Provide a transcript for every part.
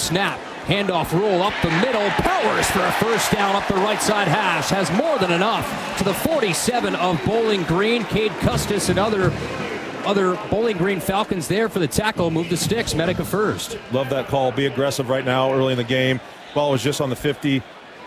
snap. Handoff roll up the middle. Powers for a first down up the right side hash. Has more than enough to the 47 of Bowling Green. Cade Custis and other Bowling Green Falcons there for the tackle. Move the sticks. Medica first. Love that call. Be aggressive right now early in the game. Ball was just on the 50.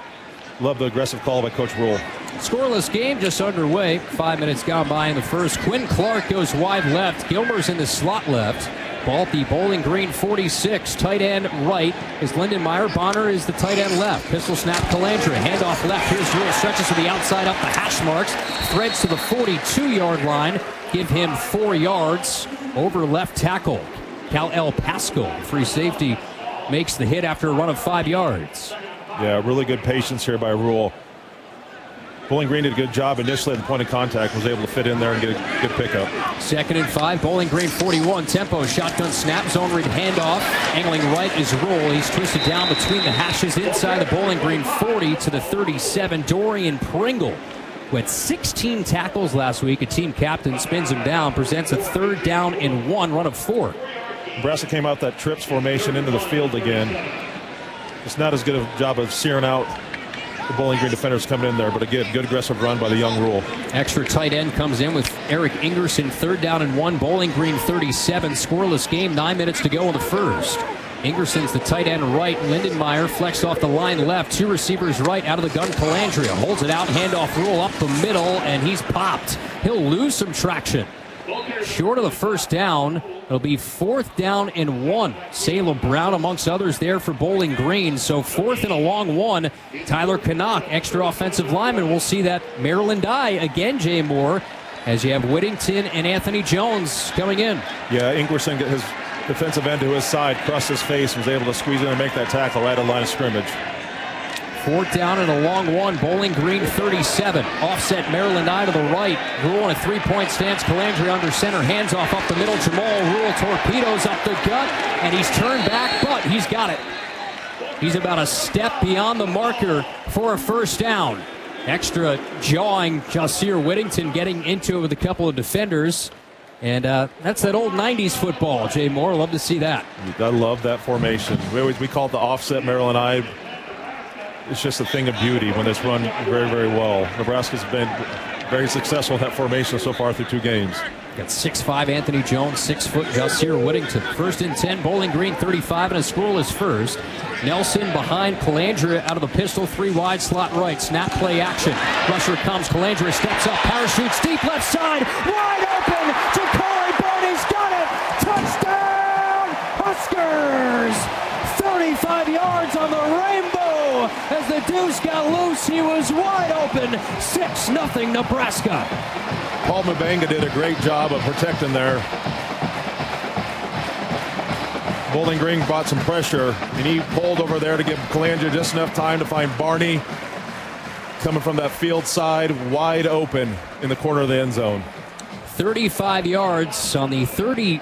Love the aggressive call by Coach Rule. Scoreless game just underway. 5 minutes gone by in the first. Quinn Clark goes wide left. Gilmer's in the slot left. Ball at the Bowling Green 46. Tight end right is Lindenmeyer. Bonner is the tight end left. Pistol snap Calandra. Handoff left. Here's Rule. Stretches to the outside up the hash marks. Threads to the 42-yard line. Give him 4 yards over left tackle. Cal El Pasco, free safety, makes the hit after a run of 5 yards. Yeah, really good patience here by Rule. Bowling Green did a good job initially at the point of contact, was able to fit in there and get a good pickup. 2nd and 5, Bowling Green 41, tempo, shotgun snap, zone read handoff. Angling right is Rule. He's twisted down between the hashes inside the Bowling Green 40 to the 37. Dorian Pringle, who had 16 tackles last week, a team captain, spins him down, presents a 3rd down and 1, run of 4. Nebraska came out that trips formation into the field again. It's not as good a job of searing out the Bowling Green defenders coming in there, but again, good aggressive run by the young Rule. Extra tight end comes in with Eric Ingerson, 3rd down and 1. Bowling Green 37, scoreless game, 9 minutes to go in the first. Ingerson's the tight end right. Lindenmeyer flexed off the line left. 2 receivers right out of the gun. Calandria holds it out. Handoff Rule up the middle, and he's popped. He'll lose some traction. Short of the first down. It'll be 4th down and 1. Salem Brown amongst others there for Bowling Green. So 4th and a long 1. Tyler Canuck, extra offensive lineman. We'll see that Maryland die again, Jay Moore, as you have Whittington and Anthony Jones coming in. Yeah, Ingerson got his defensive end to his side, crossed his face, was able to squeeze in and make that tackle right at the line of scrimmage. 4th down and a long 1. Bowling Green 37. Offset Maryland eye to the right. Rule in a 3-point stance. Calandria under center. Hands off up the middle. Jamal Rule torpedoes up the gut. And he's turned back, but he's got it. He's about a step beyond the marker for a first down. Extra jawing Jasir Whittington getting into it with a couple of defenders. And that's that old 90s football, Jay Moore. Love to see that. I love that formation. We call it the offset Maryland eye. It's just a thing of beauty when it's run very, very well. Nebraska's been very successful in that formation so far through 2 games. Got 6'5" Anthony Jones, 6' Jasir Whittington. 1st and 10, Bowling Green 35 and a scoreless first. Nelson behind Calandria out of the pistol, 3 wide slot right. Snap play action. Rusher comes, Calandria steps up, parachutes deep left side, wide open. Ja'Cory Barney's got it. Touchdown, Huskers. 35 yards on the rainbow. As the deuce got loose, he was wide open. 6-0 Nebraska. Paul Mabanga did a great job of protecting there. Bowling Green brought some pressure, and he pulled over there to give Calandria just enough time to find Barney coming from that field side, wide open in the corner of the end zone. 35 yards on the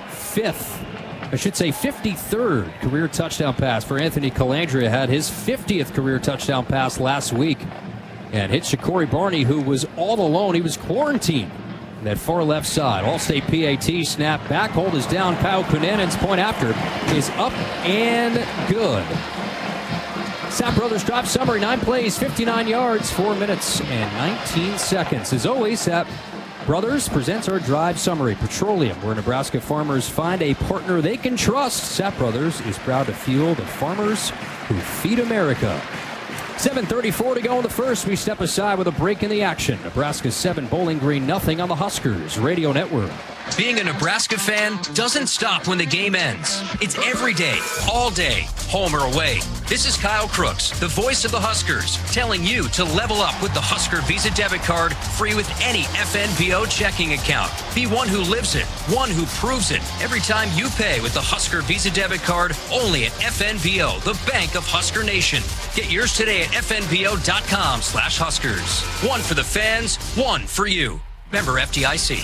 53rd career touchdown pass for Anthony Calandria. Had his 50th career touchdown pass last week and hit Ja'Cory Barney, who was all alone. He was quarantined on that far left side. All-State PAT snap back. Hold is down. Kyle Kunanen's point after is up and good. Sapp Brothers Drive Summary, 9 plays, 59 yards, 4 minutes and 19 seconds. As always, Sapp Brothers presents our Drive Summary. Petroleum, where Nebraska farmers find a partner they can trust. Sapp Brothers is proud to fuel the farmers who feed America. 7:34 to go in the first. We step aside with a break in the action. Nebraska 7, Bowling Green 0 on the Huskers Radio Network. Being a Nebraska fan doesn't stop when the game ends. It's every day, all day, home or away. This is Kyle Crooks, the voice of the Huskers, telling you to level up with the Husker Visa debit card, free with any FNBO checking account. Be one who lives it, one who proves it. Every time you pay with the Husker Visa debit card, only at FNBO, the bank of Husker Nation. Get yours today at fnbo.com/Huskers. One for the fans, one for you. Member FDIC.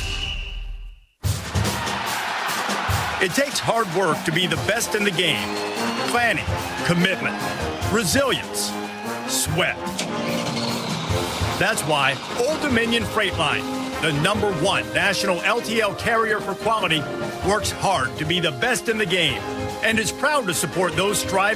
It takes hard work to be the best in the game. Planning, commitment, resilience, sweat. That's why Old Dominion Freight Line, the #1 national LTL carrier for quality, works hard to be the best in the game and is proud to support those striving